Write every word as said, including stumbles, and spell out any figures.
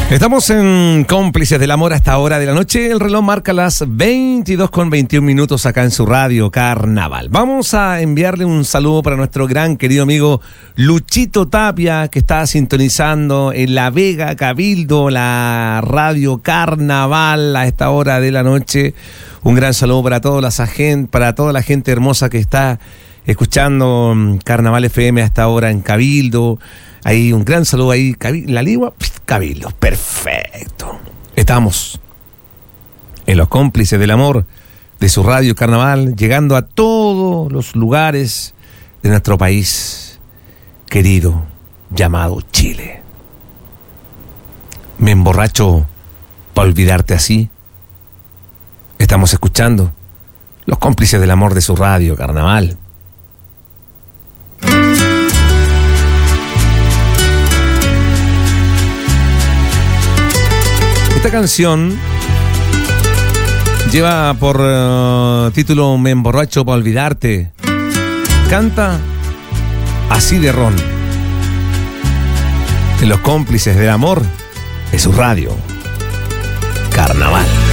Estamos en Cómplices del Amor a esta hora de la noche. El reloj marca las veintidós con veintiún minutos acá en su radio Carnaval. Vamos a enviarle un saludo para nuestro gran querido amigo Luchito Tapia, que está sintonizando en La Vega, Cabildo, la radio Carnaval a esta hora de la noche. Un gran saludo para toda la gente, para toda la gente hermosa que está escuchando Carnaval F M a esta hora en Cabildo. Ahí un gran saludo ahí, Cabildo, la Ligua, Cabildo, perfecto. Estamos en los Cómplices del Amor de su radio Carnaval, llegando a todos los lugares de nuestro país querido, llamado Chile. Me emborracho para olvidarte así. Estamos escuchando los Cómplices del Amor de su radio Carnaval. Esta canción lleva por uh, título Me emborracho para olvidarte. Canta Así de Ron en los Cómplices del Amor de su radio Carnaval.